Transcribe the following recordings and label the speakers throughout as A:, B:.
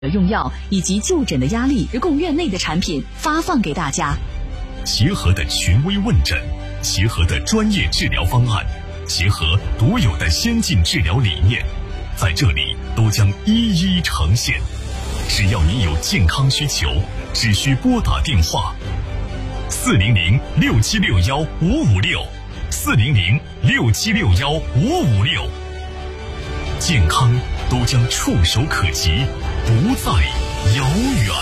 A: 用药以及就诊的压力而供院内的产品发放给大家。
B: 协和的权威问诊，协和的专业治疗方案，协和独有的先进治疗理念，在这里都将一一呈现。只要你有健康需求，只需拨打电话400-676-1556，400-676-1556，健康都将触手可及，不再遥远。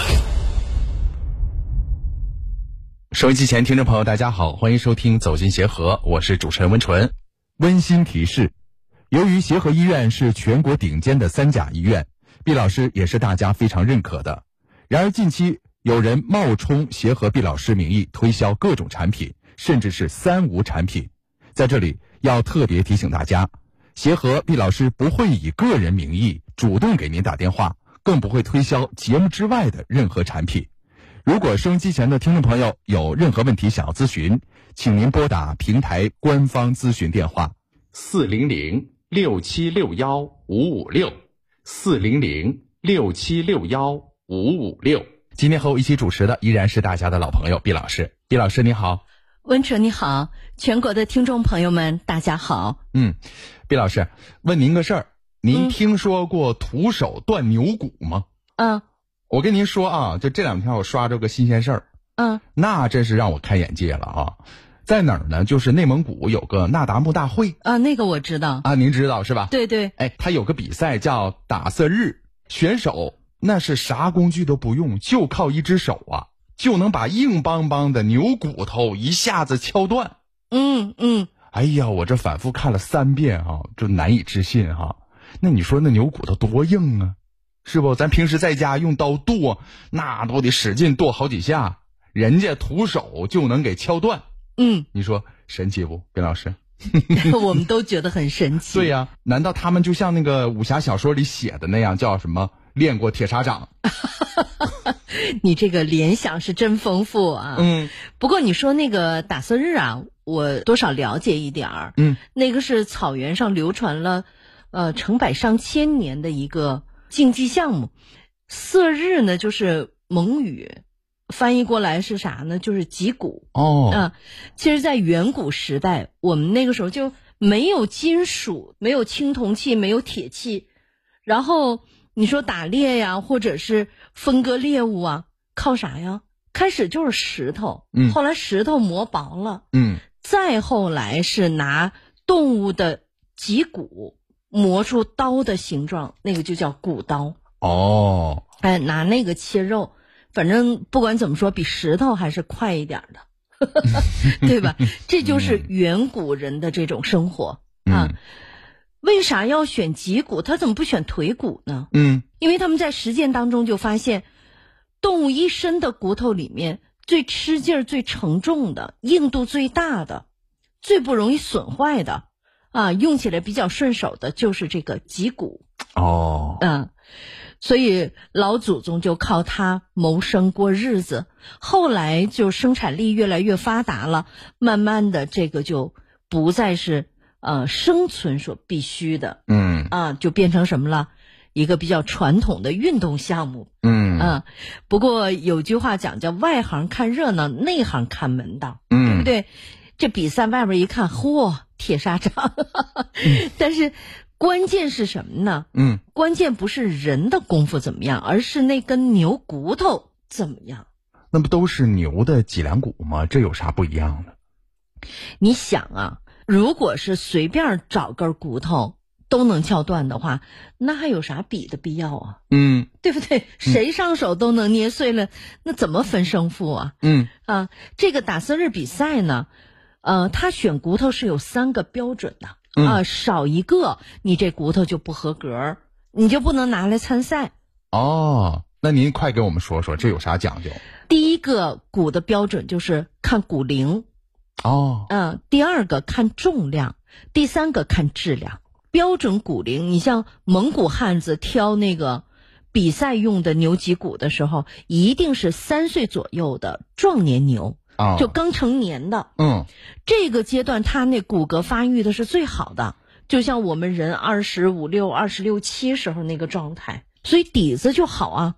C: 收音机前听众朋友大家好，欢迎收听走进协和，我是主持人温纯。温馨提示，由于协和医院是全国顶尖的3甲医院，毕老师也是大家非常认可的。然而近期有人冒充协和毕老师名义推销各种产品，甚至是3无产品。在这里要特别提醒大家，协和毕老师不会以个人名义主动给您打电话，更不会推销节目之外的任何产品。如果收音机前的听众朋友有任何问题想要咨询，请您拨打平台官方咨询电话400-676-1556，400-676-1556。今天和我一起主持的依然是大家的老朋友毕老师。毕老师你好。
A: 温纯你好，全国的听众朋友们大家好。
C: 毕老师，问您个事儿，您听说过徒手断牛骨吗？我跟您说啊，就这2天我刷着个新鲜事儿，那真是让我开眼界了啊！在哪儿呢？就是内蒙古有个那达慕大会
A: 啊，那个我知道啊，
C: 您知道是吧？
A: 对对，
C: 他有个比赛叫打色日，选手那是啥工具都不用，就靠一只手啊，就能把硬邦邦的牛骨头一下子敲断。哎呀，我这反复看了3遍啊，就难以置信哈。那你说那牛骨头多硬啊？是不？咱平时在家用刀剁，那都得使劲剁好几下，人家徒手就能给敲断。你说神奇不，毕老师？
A: 我们都觉得很神奇。
C: 对呀，难道他们就像那个武侠小说里写的那样，叫什么练过铁砂掌？
A: 你这个联想是真丰富啊。不过你说那个打色日啊，我多少了解一点儿。那个是草原上流传了成百上千年的一个竞技项目。色日呢就是蒙语，翻译过来是啥呢？就是击鼓。其实在远古时代，我们那个时候就没有金属，没有青铜器，没有铁器，然后你说打猎呀，或者是分割猎物啊，靠啥呀？开始就是石头，后来石头磨薄了，再后来是拿动物的脊骨磨出刀的形状，那个就叫骨刀。拿那个切肉，反正不管怎么说，比石头还是快一点的，对吧？这就是远古人的这种生活啊。为啥要选脊骨？他怎么不选腿骨呢？因为他们在实践当中就发现，动物一身的骨头里面最吃劲儿、最承重的、硬度最大的、最不容易损坏的啊，用起来比较顺手的就是这个脊骨。所以老祖宗就靠它谋生过日子。后来就生产力越来越发达了，慢慢的这个就不再是生存所必须的，就变成什么了？一个比较传统的运动项目。不过有句话讲叫外行看热闹，内行看门道，对不对？这比赛外边一看，嚯，铁砂掌，但是关键是什么呢？关键不是人的功夫怎么样，而是那根牛骨头怎么样。
C: 那不都是牛的脊梁骨吗？这有啥不一样的？
A: 你想啊，如果是随便找根骨头都能敲断的话，那还有啥比的必要啊？对不对？谁上手都能捏碎了，那怎么分胜负啊？这个打色日比赛呢，他选骨头是有3个标准的。少一个你这骨头就不合格，你就不能拿来参赛。
C: 那您快给我们说说这有啥讲究？
A: 第一个骨的标准就是看骨龄，第2个看重量，第3个看质量。标准骨龄，你像蒙古汉子挑那个比赛用的牛脊骨的时候，一定是3岁左右的壮年牛，就刚成年的。这个阶段他那骨骼发育的是最好的，就像我们人25、6、26、7时候那个状态。 所以底子就好啊。